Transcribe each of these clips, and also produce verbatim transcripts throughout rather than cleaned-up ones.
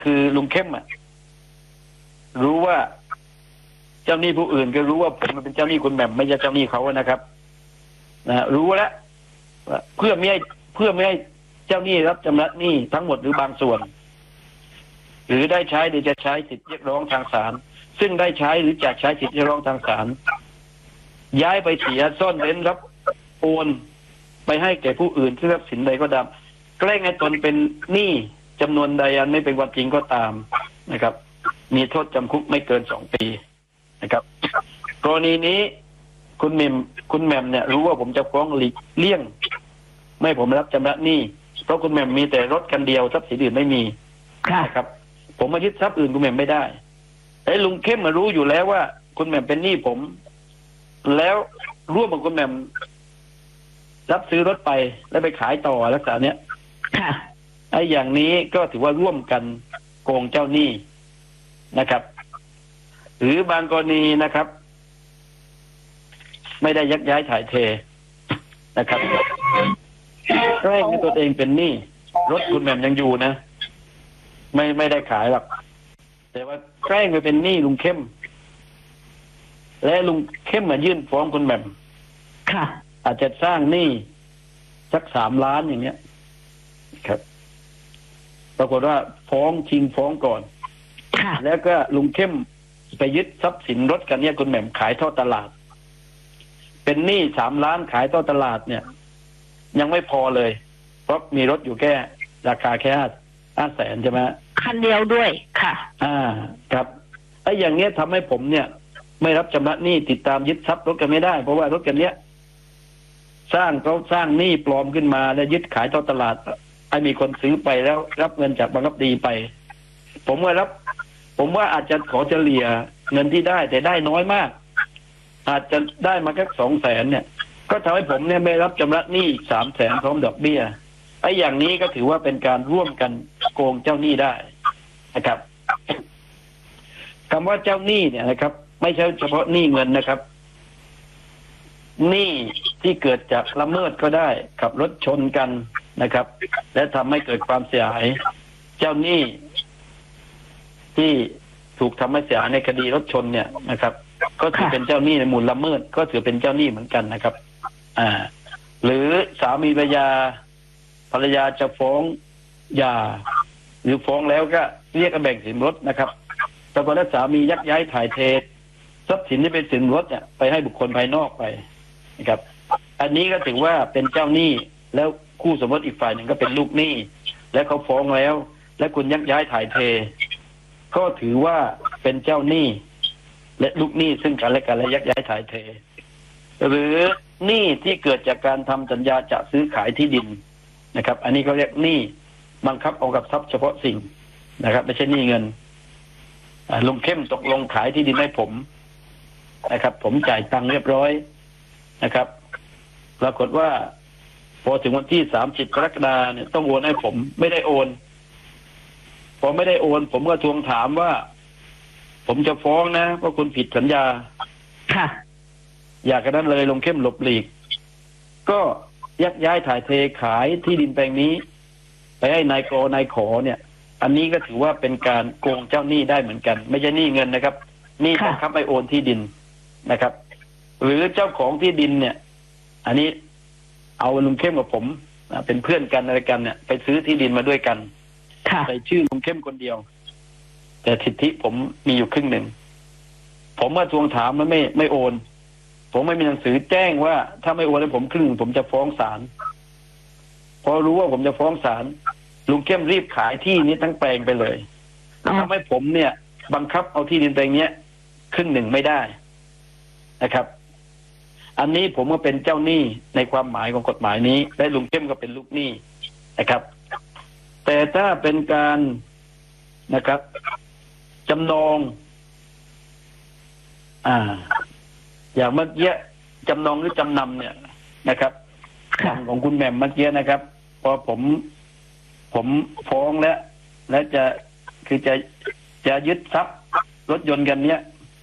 คือลุงเข้มอ่ะรู้ว่าเจ้าหนี้ผู้อื่นก็รู้ว่าผมเป็นเจ้าหนี้คุณแหม่มไม่ใช่เจ้าหนี้เขานะครับนะรู้แล้วเพื่อไม่ให้เพื่อไม่ให้เจ้าหนี้รับชำระหนี้ทั้งหมดหรือบางส่วนหรือได้ใช้หรือจะใช้สิทธิเรียกร้องทางศาลซึ่งได้ใช้หรือจะใช้สิทธิเรียกร้องทางศาลย้ายไปเสียซ่อนเร้นรับโอนไปให้แก่ผู้อื่นที่ทรัพย์สินใดก็ตามแกล้งให้ตนเป็นหนี้จำนวนใดอันไม่เป็นความจริงก็ตามนะครับมีโทษจำคุกไม่เกินสองปีนะครับกรณีนี้คุณแหม่มคุณแหม่มเนี่ยรู้ว่าผมจะฟ้องหลีกเลี่ยงไม่ผมรับชำระหนี้เพราะคุณแหม่มมีแต่รถคันเดียวทรัพย์สินอื่นไม่มีครับผมมายึดทรัพย์อื่นคุณแหม่มไม่ได้แต่ลุงเข้มมารู้อยู่แล้วว่าคุณแหม่มเป็นหนี้ผมแล้วร่วมกับคุณแหม่มรับซื้อรถไปแล้วไปขายต่อลักษณะเนี้ยไอ้อย่างนี้ก็ถือว่าร่วมกันโกงเจ้าหนี้นะครับหรือบางกรณีนะครับไม่ได้ยักย้ายถ่ายเทนะครับแกล้งให้ตัวเองเป็นหนี้รถคุณแหม่มยังอยู่นะไม่ไม่ได้ขายหรอกแต่ว่าแกล้งไปเป็นหนี้ลุงเข้มและลุงเข้มมายื่นฟ้องคุณแหม่มค่ะอาจจะสร้างหนี้สักสามล้านอย่างเงี้ยครับปรากฏว่าฟ้องชิงฟ้องก่อนแล้วก็ลุงเข้มไปยึดทรัพย์สินรถกันเนี่ยคุณแหม่มขายทอดตลาดเป็นหนี้สามล้านขายทอดตลาดเนี่ยยังไม่พอเลยเพราะมีรถอยู่แค่ราคาแค่ห้าแสนใช่ไหมคันเดียวด้วยค่ะอ่าครับไอ้อย่างเงี้ยทำให้ผมเนี่ยไม่รับชำระหนี้ติดตามยึดทรัพย์รถกันไม่ได้เพราะว่ารถกันเนี้ยสร้างเขาสร้างหนี้ปลอมขึ้นมาแล้วยึดขายทอดตลาดให้มีคนซื้อไปแล้วรับเงินจากบังคับคดีไปผมว่ารับผมว่าอาจจะขอเฉลี่ยเงินที่ได้แต่ได้น้อยมากอาจจะได้มาแค่สองแสนเนี่ยก็ทำให้ผมเนี่ยไม่รับชำระหนี้อีกสามแสนพร้อมดอกเบี้ยไอ้อย่างนี้ก็ถือว่าเป็นการร่วมกันโกงเจ้าหนี้ได้นะครับคำว่าเจ้าหนี้เนี่ยนะครับไม่ใช่เฉพาะหนี้เงินนะครับหนี้ที่เกิดจากละเมิดก็ได้ขับรถชนกันนะครับและทำให้เกิดความเสียหายเจ้าหนี้ที่ถูกทำให้เสียหายในคดีรถชนเนี่ยนะครับก็ถือเป็นเจ้าหนี้ในมูลละเมิดก็ถือเป็นเจ้าหนี้เหมือนกันนะครับอ่าหรือสามีภรรยาภรรยาจะฟ้องหย่าหรือฟ้องแล้วก็เรียกแบ่งสินรถนะครับแต่พอแล้วสามียักย้ายถ่ายเททรัพย์สินที่เป็นสินรถเนี่ยไปให้บุคคลภายนอกไปนะครับอันนี้ก็ถือว่าเป็นเจ้าหนี้แล้วคู่สมรสอีกฝ่ายหนึ่งก็เป็นลูกหนี้และเขาฟ้องแล้วและคุณยักย้ายถ่ายเทก็ถือว่าเป็นเจ้าหนี้และลูกหนี้ซึ่งกันและกันและยักย้ายถ่ายเทหรือหนี้ที่เกิดจากการทำสัญญาจะซื้อขายที่ดินนะครับอันนี้เขาเรียกหนี้บังคับเอากับทรัพย์เฉพาะสิ่งนะครับไม่ใช่หนี้เงินลุงเข้มตกลงขายที่ดินให้ผมนะครับผมจ่ายตังค์เรียบร้อยนะครับปรากฏว่าพอถึงวันที่สามสิบกรกฎาคมเนี่ยต้องโอนให้ผมไม่ได้โอนพอไม่ได้โอนผมก็ทวงถามว่าผมจะฟ้องนะว่าคุณผิดสัญญาค่ะอยากกันนั้นเลยลงเข้มหลบหลีกก็ยักย้ายถ่ายเทขายที่ดินแปลงนี้ไปให้นายกนายขอเนี่ยอันนี้ก็ถือว่าเป็นการโกงเจ้าหนี้ได้เหมือนกันไม่ใช่หนี้เงินนะครับหนี้บังคับให้โอนที่ดินนะครับหรือเจ้าของที่ดินเนี่ยอันนี้เอาลุงเข้มกับผมเป็นเพื่อนกันอะไรกันเนี่ยไปซื้อที่ดินมาด้วยกันใส่ชื่อลุงเข้มคนเดียวแต่สิทธิผมมีอยู่ครึ่งหนึ่งผมมาทวงถามแล้วไม่ไม่โอนผมไม่มีหนังสือแจ้งว่าถ้าไม่โอนให้ผมครึ่งผมจะฟ้องศาลพอรู้ว่าผมจะฟ้องศาลลุงเข้มรีบขายที่นี้ทั้งแปลงไปเลยทำให้ผมเนี่ยบังคับเอาที่ดินแปลงนี้ครึ่งหนึ่งไม่ได้นะครับอันนี้ผมก็เป็นเจ้าหนี้ในความหมายของกฎหมายนี้และลุงเข้มก็เป็นลูกหนี้นะครับแต่ถ้าเป็นการนะครับจำนองอ่าอย่างเมื่อกี้จำนองหรือจำนำเนี่ยนะครับของคุณแหม่มเมื่อกี้นะครับพอผมผมฟ้องแล้วและจะคือจะจะยึดทรัพย์รถยนต์กันเนี้ย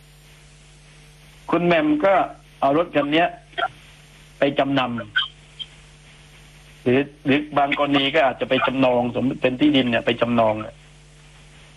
คุณแหม่มก็เอารถกันเนี้ยไปจำนำหรือหรือบางกรณีก็อาจจะไปจำนองสมมติเป็นที่ดินเนี่ยไปจำนอง